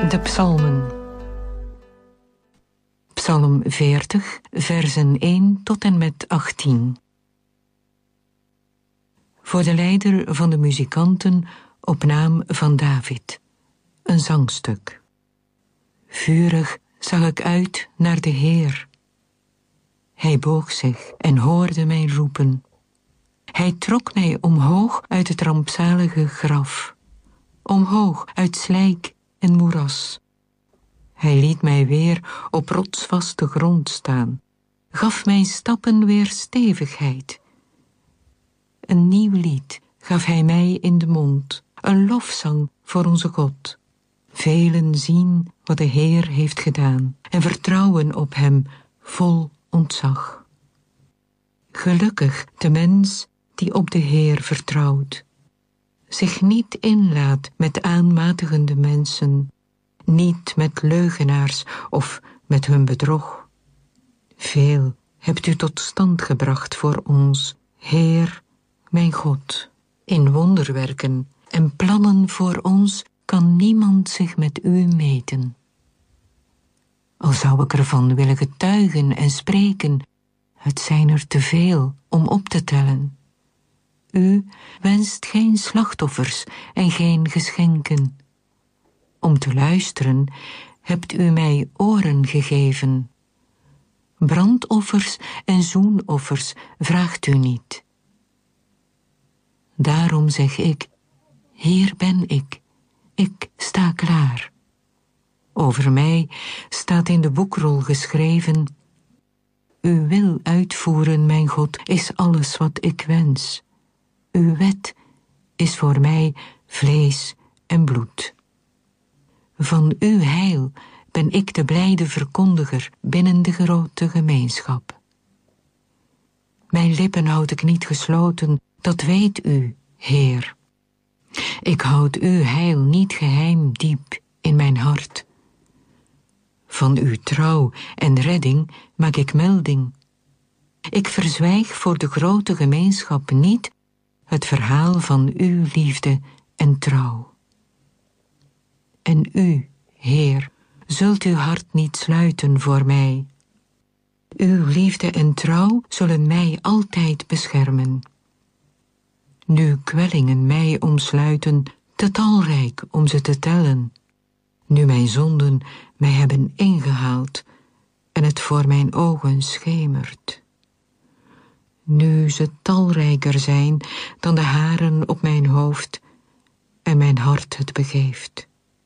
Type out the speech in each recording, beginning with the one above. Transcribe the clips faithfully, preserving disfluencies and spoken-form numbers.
De psalmen. Psalm veertig, versen één tot en met achttien. Voor de leider van de muzikanten op naam van David. Een zangstuk. Vurig zag ik uit naar de Heer. Hij boog zich en hoorde mij roepen. Hij trok mij omhoog uit het rampzalige graf. Omhoog uit slijk en moeras. Hij liet mij weer op rotsvaste grond staan. Gaf mijn stappen weer stevigheid. Een nieuw lied gaf hij mij in de mond. Een lofzang voor onze God. Velen zien wat de Heer heeft gedaan en vertrouwen op hem vol ontzag. Gelukkig de mens die op de Heer vertrouwt. Zich niet inlaat met aanmatigende mensen, niet met leugenaars of met hun bedrog. Veel hebt u tot stand gebracht voor ons, Heer, mijn God. In wonderwerken en plannen voor ons kan niemand zich met u meten. Al zou ik ervan willen getuigen en spreken, het zijn er te veel om op te tellen. U wenst geen slachtoffers en geen geschenken. Om te luisteren hebt u mij oren gegeven. Brandoffers en zoenoffers vraagt u niet. Daarom zeg ik, hier ben ik, ik sta klaar. Over mij staat in de boekrol geschreven, uw wil uitvoeren, mijn God, is alles wat ik wens. Uw wet is voor mij vlees en bloed. Van uw heil ben ik de blijde verkondiger binnen de grote gemeenschap. Mijn lippen houd ik niet gesloten, dat weet u, Heer. Ik houd uw heil niet geheim diep in mijn hart. Van uw trouw en redding maak ik melding. Ik verzwijg voor de grote gemeenschap niet het verhaal van uw liefde en trouw. En u, Heer, zult uw hart niet sluiten voor mij. Uw liefde en trouw zullen mij altijd beschermen. Nu kwellingen mij omsluiten, te talrijk om ze te tellen. Nu mijn zonden mij hebben ingehaald en het voor mijn ogen schemert. Nu ze talrijker zijn dan de haren op mijn hoofd en mijn hart het begeeft.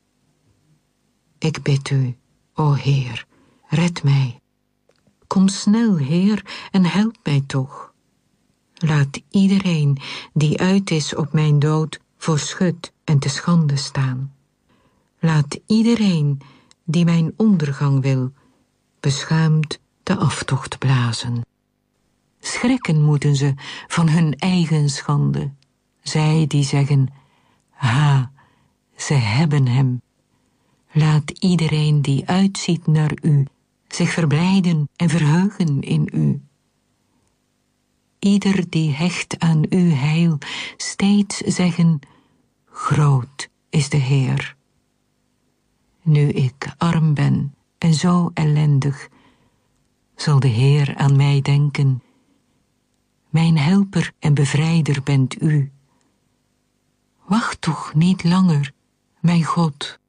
Ik bid u, o Heer, red mij. Kom snel, Heer, en help mij toch. Laat iedereen die uit is op mijn dood voor schut en te schande staan. Laat iedereen die mijn ondergang wil, beschaamd de aftocht blazen. Schrikken moeten ze van hun eigen schande, zij die zeggen, ha, ze hebben hem. Laat iedereen die uitziet naar u, zich verblijden en verheugen in u. Ieder die hecht aan uw heil, steeds zeggen, groot is de Heer. Nu ik arm ben en zo ellendig, zal de Heer aan mij denken. Mijn helper en bevrijder bent u. Wacht toch niet langer, mijn God.